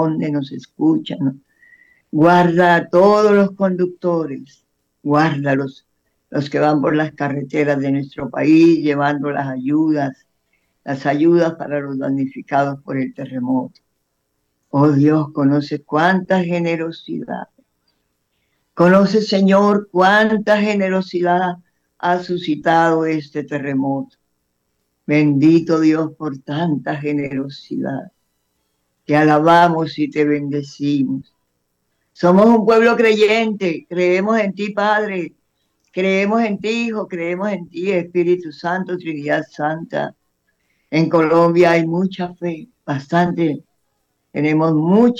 donde nos escuchan. Guarda a todos los conductores, guárdalos, los que van por las carreteras de nuestro país llevando las ayudas para los damnificados por el terremoto. Oh Dios, conoce cuánta generosidad. Conoce, Señor, cuánta generosidad ha suscitado este terremoto. Bendito Dios por tanta generosidad. Te alabamos y te bendecimos. Somos un pueblo creyente, creemos en ti, Padre, creemos en ti, Hijo, creemos en ti, Espíritu Santo, Trinidad Santa. En Colombia hay mucha fe, bastante, tenemos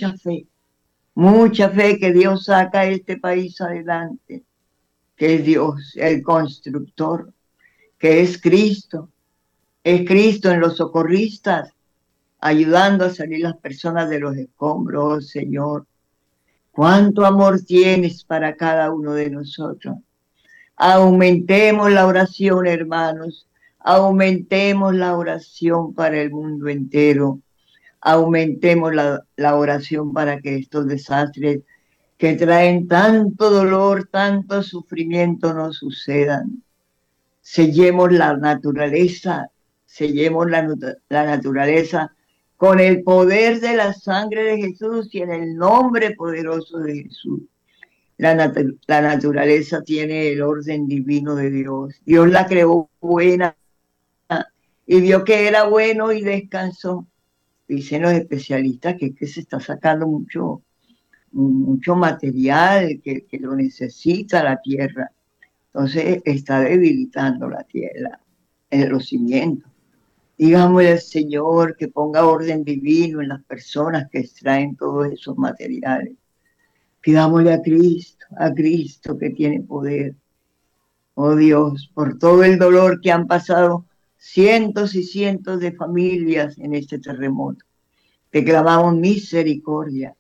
mucha fe que Dios saca a este país adelante, que es Dios, el constructor, que es Cristo en los socorristas, ayudando a salir las personas de los escombros, oh Señor. Cuánto amor tienes para cada uno de nosotros. Aumentemos la oración, hermanos. Aumentemos la oración para el mundo entero. Aumentemos la oración para que estos desastres que traen tanto dolor, tanto sufrimiento no sucedan. Sellemos la naturaleza, sellemos la naturaleza con el poder de la sangre de Jesús y en el nombre poderoso de Jesús. La naturaleza tiene el orden divino de Dios. Dios la creó buena y vio que era bueno y descansó. Dicen los especialistas que se está sacando mucho material que lo necesita la tierra. Entonces está debilitando la tierra, los cimientos. Digámosle al Señor que ponga orden divino en las personas que extraen todos esos materiales. Pidámosle a Cristo que tiene poder. Oh Dios, por todo el dolor que han pasado cientos y cientos de familias en este terremoto. Te clamamos misericordia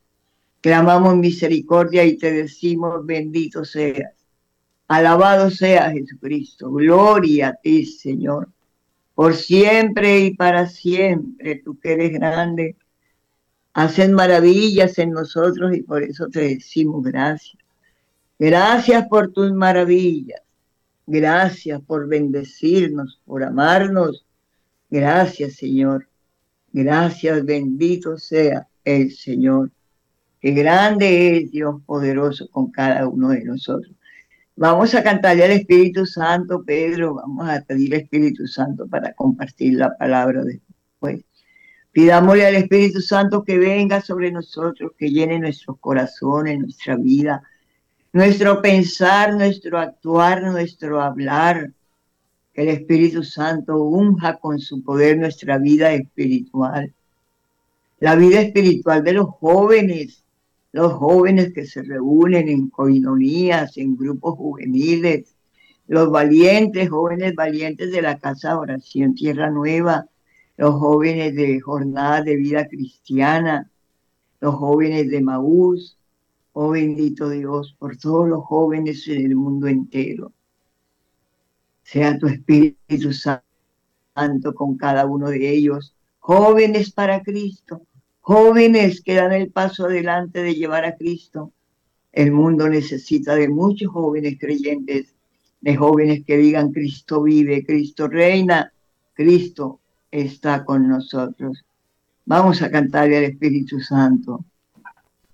y te decimos bendito seas. Alabado sea Jesucristo. Gloria a ti, Señor. Por siempre y para siempre, tú que eres grande, haces maravillas en nosotros y por eso te decimos gracias. Gracias por tus maravillas. Gracias por bendecirnos, por amarnos. Gracias, Señor. Gracias, bendito sea el Señor. Qué grande es Dios poderoso con cada uno de nosotros. Vamos a cantarle al Espíritu Santo, Pedro. Vamos a pedir al Espíritu Santo para compartir la palabra después. Pidámosle al Espíritu Santo que venga sobre nosotros, que llene nuestros corazones, nuestra vida, nuestro pensar, nuestro actuar, nuestro hablar. Que el Espíritu Santo unja con su poder nuestra vida espiritual. La vida espiritual de los jóvenes que se reúnen en coinonías, en grupos juveniles, los valientes, jóvenes valientes de la Casa de Oración Tierra Nueva, los jóvenes de Jornadas de Vida Cristiana, los jóvenes de Maús. Oh bendito Dios, por todos los jóvenes en el mundo entero. Sea tu Espíritu Santo con cada uno de ellos, jóvenes para Cristo, jóvenes que dan el paso adelante de llevar a Cristo. El mundo necesita de muchos jóvenes creyentes, de jóvenes que digan Cristo vive, Cristo reina, Cristo está con nosotros. Vamos a cantarle al Espíritu Santo.